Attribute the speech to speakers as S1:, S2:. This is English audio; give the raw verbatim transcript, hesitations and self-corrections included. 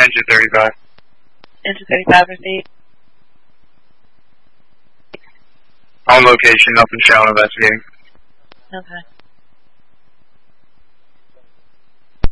S1: Into thirty-five.
S2: Into thirty-five, receive.
S1: On location, up and shall investigating.
S2: Okay.